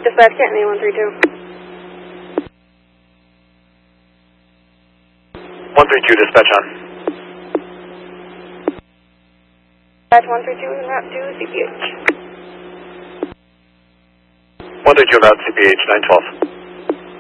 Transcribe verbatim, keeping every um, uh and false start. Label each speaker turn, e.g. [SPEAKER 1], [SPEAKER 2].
[SPEAKER 1] Dispatch Canton one three two.
[SPEAKER 2] one three two, dispatch on.
[SPEAKER 1] Dispatch one three two en route to C P H.
[SPEAKER 2] one three two about C P H nine twelve.